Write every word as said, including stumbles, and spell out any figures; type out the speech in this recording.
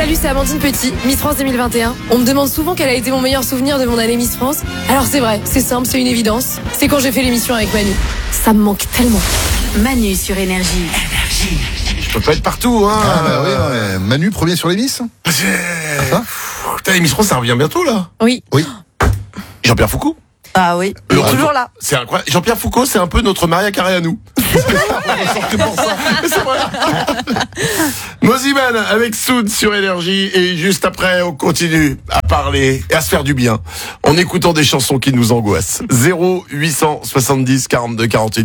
Salut, c'est Amandine Petit, Miss France deux mille vingt et un. On me demande souvent quel a été mon meilleur souvenir de mon année Miss France. Alors c'est vrai, c'est simple, c'est une évidence. C'est quand j'ai fait l'émission avec Manu. Ça me manque tellement. Manu sur Énergie. Je peux pas être partout, hein. Ah bah oui, ouais. Manu, premier sur les Miss. Ah. Putain, les Miss France, ça revient bientôt, là. Oui. Oui. Jean-Pierre Foucault. Ah oui, Le il est retour. toujours là. C'est incroyable. Jean-Pierre Foucault, c'est un peu notre Maria Carré à nous. C'est pour ça. C'est vrai. Moziman avec Soud sur Énergie. Et juste après, on continue à parler et à se faire du bien en écoutant des chansons qui nous angoissent. zéro huit cent soixante-dix quarante-deux quarante-huit